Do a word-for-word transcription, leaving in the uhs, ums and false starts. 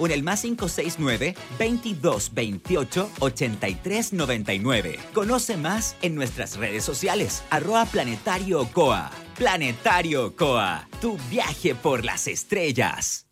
o en el más cinco seis nueve, veintidós veintiocho, ochenta y tres noventa y nueve. Conoce más en nuestras redes sociales, arroba Planetario Coa. Planetario Coa, tu viaje por las estrellas.